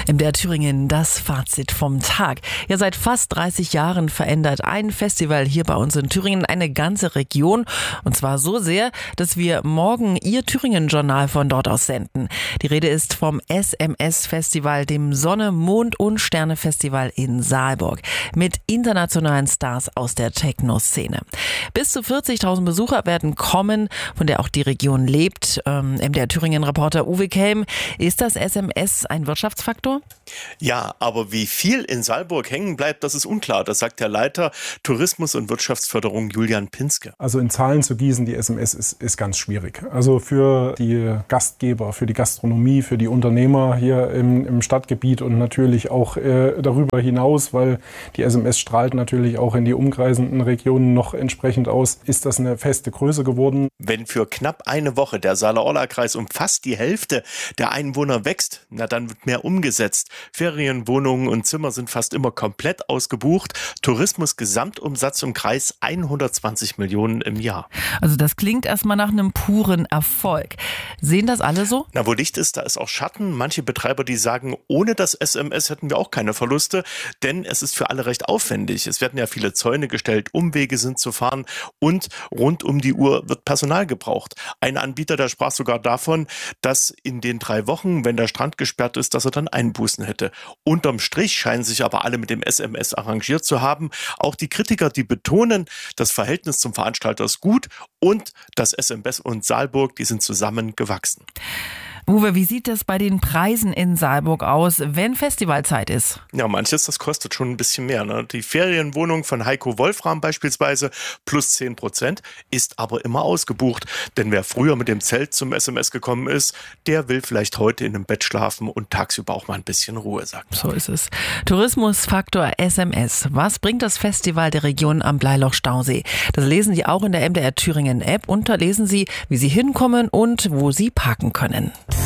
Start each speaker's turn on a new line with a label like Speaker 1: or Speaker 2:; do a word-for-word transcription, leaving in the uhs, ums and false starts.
Speaker 1: M D R Thüringen, das Fazit vom Tag. Ja, seit fast dreißig Jahren verändert ein Festival hier bei uns in Thüringen eine ganze Region. Und zwar so sehr, dass wir morgen Ihr Thüringen-Journal von dort aus senden. Die Rede ist vom S M S-Festival, dem Sonne, Mond und Sterne-Festival in Saalburg. Mit internationalen Stars aus der Techno-Szene. Bis zu vierzigtausend Besucher werden kommen, von der auch die Region lebt. Ähm, M D R Thüringen-Reporter Uwe Kelm, ist das S M S ein Wirtschaftsfaktor?
Speaker 2: Ja, aber wie viel in Saalburg hängen bleibt, das ist unklar. Das sagt der Leiter Tourismus und Wirtschaftsförderung Julian Pinske.
Speaker 3: Also in Zahlen zu gießen, die S M S ist, ist ganz schwierig. Also für die Gastgeber, für die Gastronomie, für die Unternehmer hier im, im Stadtgebiet und natürlich auch äh, darüber hinaus, weil die S M S strahlt natürlich auch in die umkreisenden Regionen noch entsprechend aus, ist das eine feste Größe geworden.
Speaker 2: Wenn für knapp eine Woche der Saale-Orla-Kreis um fast die Hälfte der Einwohner wächst, na dann wird mehr umgesetzt. Ferienwohnungen und Zimmer sind fast immer komplett ausgebucht. Tourismus-Gesamtumsatz im Kreis hundertzwanzig Millionen im Jahr.
Speaker 1: Also das klingt erstmal nach einem puren Erfolg. Sehen das alle so?
Speaker 2: Na, wo Licht ist, da ist auch Schatten. Manche Betreiber, die sagen, ohne das S M S hätten wir auch keine Verluste, denn es ist für alle recht aufwendig. Es werden ja viele Zäune gestellt, Umwege sind zu fahren und rund um die Uhr wird Personal gebraucht. Ein Anbieter, der sprach sogar davon, dass in den drei Wochen, wenn der Strand gesperrt ist, dass er dann Einbußen hätte. Unterm Strich scheinen sich aber alle mit dem S M S arrangiert zu haben. Auch die Kritiker, die betonen, das Verhältnis zum Veranstalter ist gut und das S M S und Saalburg, die sind zusammen gewachsen.
Speaker 1: Uwe, wie sieht es bei den Preisen in Saalburg aus, wenn Festivalzeit ist?
Speaker 2: Ja, manches, das kostet schon ein bisschen mehr. Ne? Die Ferienwohnung von Heiko Wolfram beispielsweise plus zehn Prozent ist aber immer ausgebucht. Denn wer früher mit dem Zelt zum S M S gekommen ist, der will vielleicht heute in einem Bett schlafen und tagsüber auch mal ein bisschen Ruhe, sagt
Speaker 1: So ist es. Tourismusfaktor S M S. Was bringt das Festival der Region am Bleiloch-Stausee? Das lesen Sie auch in der M D R Thüringen App und da lesen Sie, wie Sie hinkommen und wo Sie parken können.